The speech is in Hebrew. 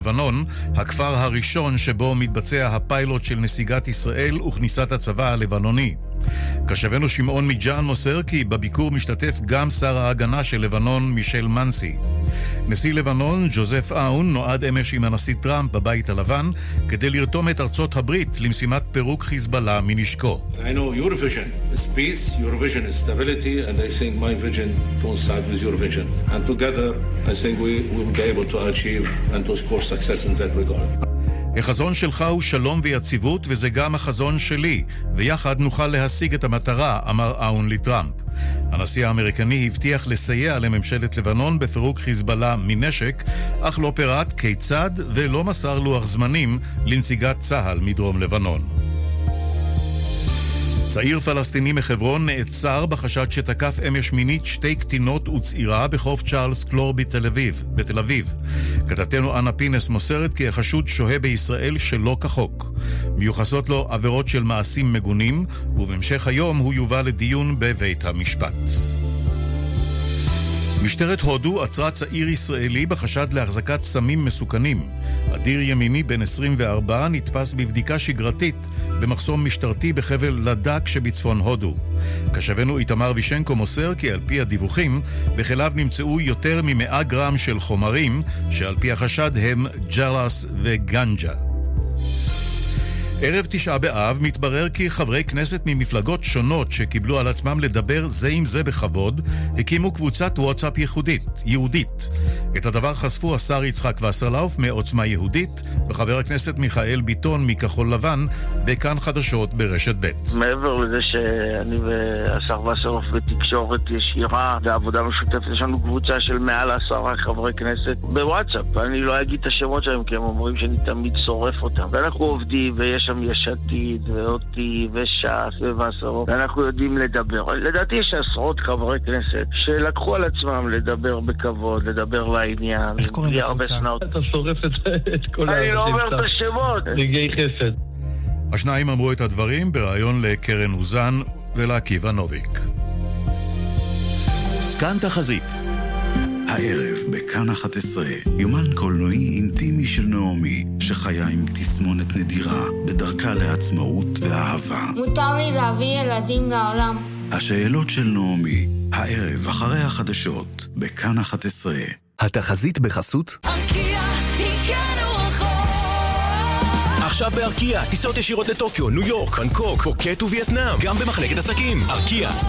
לבנון, הכפר הראשון שבו מתבצע הפיילוט של נסיגת ישראל וכניסת הצבא הלבנוני. כשבנו שמעון מג'אן מוסר כי בביקור משתתף גם שר ההגנה של לבנון מישל מנסי. נשיא לבנון ג'וזף אאון נועד אמש עם הנשיא טראמפ בבית הלבן כדי לרתום את ארצות הברית למשימת פירוק חיזבאללה מנשקו. I know your vision is peace, your vision is stability, and I think my vision coincides with your vision. And together, I think we will be able to achieve and to score success in that regard. החזון שלך הוא שלום ויציבות, וזה גם החזון שלי, ויחד נוכל להשיג את המטרה, אמר אאון לטראמפ. הנשיא האמריקני הבטיח לסייע לממשלת לבנון בפירוק חיזבאללה מנשק, אך לא פירט כיצד ולא מסר לוח זמנים לנסיגת צה"ל מדרום לבנון. צעיר פלסטיני מחברון נעצר בחשד שתקף אמש מינית שתי קטינות וצעירה בחוף צ'ארלס קלור בתל אביב. כתבתנו אנה פינס מוסרת כי החשוד שוהה בישראל שלא כחוק. מיוחסות לו עבירות של מעשים מגונים, ובהמשך היום הוא יובא לדיון בבית המשפט. משטרת הודו עצרה צעיר ישראלי בחשד להחזקת סמים מסוכנים. אדיר ימיני בן 24 נתפס בבדיקה שגרתית במחסום משטרתי בחבל לדק שבצפון הודו. כשבנו איתמר וישנקו מוסר כי על פי הדיווחים בכליו נמצאו יותר מ100 גרם של חומרים שעל פי החשד הם ג'רס וגנג'ה. ערב 9 באב מתברר כי חברי כנסת ממפלגות שונות שקיבלו על עצמם לדבר זה עם זה בכבוד, הקימו קבוצת וואטסאפ יהודית. את הדבר חשפו השר יצחק וסרלאוף מעוצמה יהודית וחבר הכנסת מיכאל ביטון מכחול לבן בכאן חדשות ברשת ב'. מעבר לזה שאני והשר וסרלאוף בתקשורת ישירה ועבודה משותפת, יש לנו קבוצה של מעל 10 חברי כנסת בוואטסאפ. אני לא אגיד את השמות שלהם כי הם אומרים שאני תמיד שורף אותם. ואנחנו עובדים ויש שם יש עתיד ואותי וש"ס ווסרלאוף ואנחנו יודעים לדבר. לדעתי יש עשרות חברי כנסת שלקחו על עצמם לדבר בכבוד, לדבר לעניין. איך קוראים לקבוצה? אתה שורף את כל אני לא אומר את השמות. רגעי חסד. השניים אמרו את הדברים בריאיון לקרן אוזן ולעקיבא נוביק. כאן תחזית. הערב בכאן 11, יומן קולנועי אינטימי של נעמי, שחיה עם תסמונת נדירה בדרכה לעצמאות ואהבה. מותר לי להביא ילדים לעולם. השאלות של נעמי, הערב אחרי החדשות, בכאן 11. התחזית בחסות ארקיע, הגענו רחוק. עכשיו בארקיע, טיסות ישירות לטוקיו, ניו יורק, בנקוק, פוקט ווייטנאם, גם במחלקת עסקים. ארקיע,